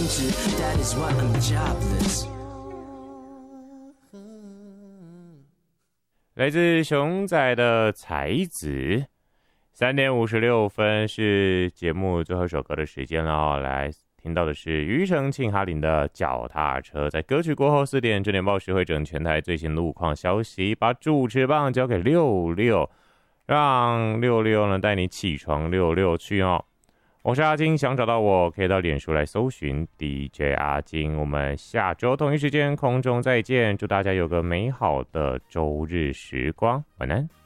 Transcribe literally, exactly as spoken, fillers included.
止 That is why I'm jobless 来自熊仔的才子。三点五十六分是节目最后一首歌的时间了哦，来听到的是庾澄庆哈林的脚踏车。在歌曲过后四点，正点报时会整全台最新路况消息，把主持棒交给六六，让六六呢带你起床六六去哦。我是阿金，想找到我可以到脸书来搜寻 D J 阿金。我们下周同一时间空中再见，祝大家有个美好的周日时光，晚安。